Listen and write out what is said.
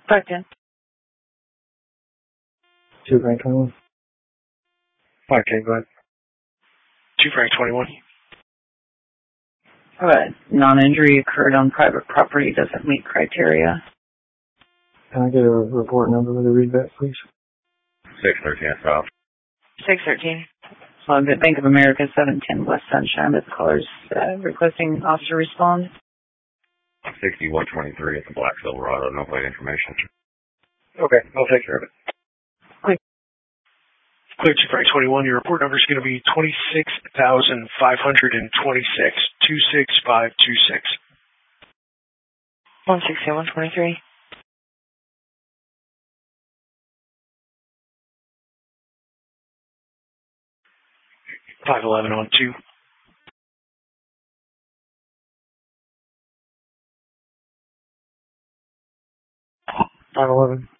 510. 2 Frank 21. 5K, go ahead. 2 Frank 21. Non-injury occurred on private property, doesn't meet criteria. Can I get a report number with a readback, please? 613 South. 613. Bank of America, 710 West Sunshine. This caller's requesting officer respond. 6123 at the Black Silverado. No plate information. Okay, I'll take care of it. Clear 2 Frank 21. Your report number is going to be 26,526. 26526. 16123. 511 on 2. 511.